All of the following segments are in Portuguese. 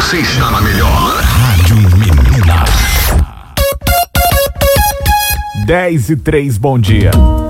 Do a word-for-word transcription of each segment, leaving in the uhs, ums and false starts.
Você está na melhor. Rádio Menina. dez e três, bom dia.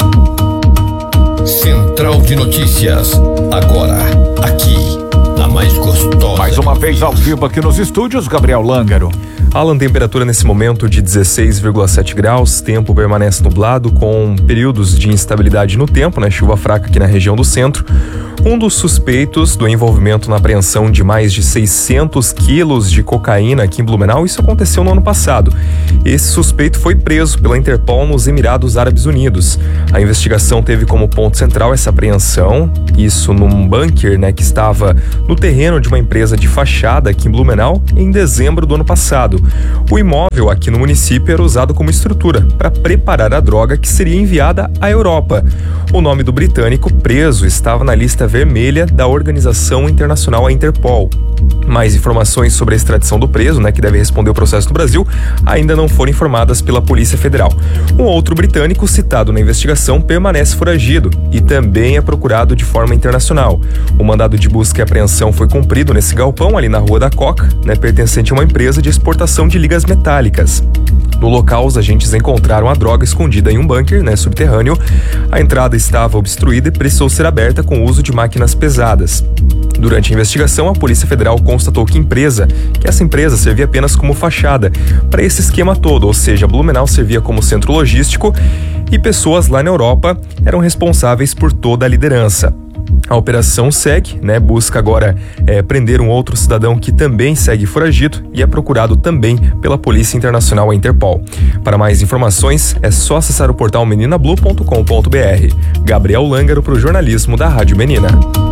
Central de Notícias, agora, aqui, na mais gostosa. Mais uma vez ao vivo aqui nos estúdios, Gabriel Lângaro. Alan, temperatura nesse momento de dezesseis vírgula sete graus, tempo permanece nublado com períodos de instabilidade no tempo, né? Chuva fraca aqui na região do centro. Um dos suspeitos do envolvimento na apreensão de mais de seiscentos quilos de cocaína aqui em Blumenau, isso aconteceu no ano passado. Esse suspeito foi preso pela Interpol nos Emirados Árabes Unidos. A investigação teve como ponto central essa apreensão, isso num bunker, né, que estava no terreno de uma empresa de fachada aqui em Blumenau em dezembro do ano passado. O imóvel aqui no município era usado como estrutura para preparar a droga que seria enviada à Europa. O nome do britânico preso estava na lista vermelha da Organização Internacional, a Interpol. Mais informações sobre a extradição do preso, né, que deve responder o processo no Brasil, ainda não foram informadas pela Polícia Federal. Um outro britânico citado na investigação permanece foragido e também é procurado de forma internacional. O mandado de busca e apreensão foi cumprido nesse galpão ali na Rua da Coca, né, pertencente a uma empresa de exportação de ligas metálicas. No local, os agentes encontraram a droga escondida em um bunker, né, subterrâneo. A entrada estava obstruída e precisou ser aberta com o uso de máquinas pesadas. Durante a investigação, a Polícia Federal constatou que empresa, que essa empresa servia apenas como fachada para esse esquema todo, ou seja, Blumenau servia como centro logístico e pessoas lá na Europa eram responsáveis por toda a liderança. A operação segue, né? Busca agora é, prender um outro cidadão que também segue foragido e é procurado também pela Polícia Internacional, a Interpol. Para mais informações, é só acessar o portal menina blue ponto com ponto b r. Gabriel Lângaro para o jornalismo da Rádio Menina.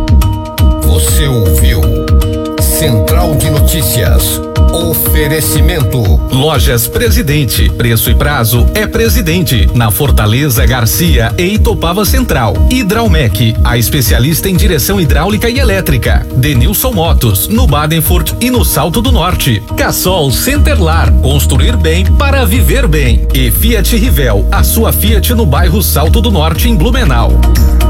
Você ouviu Central de Notícias. Oferecimento. Lojas Presidente. Preço e prazo é Presidente. Na Fortaleza, Garcia e Itopava Central. Hidraumec, a especialista em direção hidráulica e elétrica. Denilson Motos, no Badenfurt e no Salto do Norte. Cassol Centerlar, construir bem para viver bem. E Fiat Rivel, a sua Fiat no bairro Salto do Norte, em Blumenau.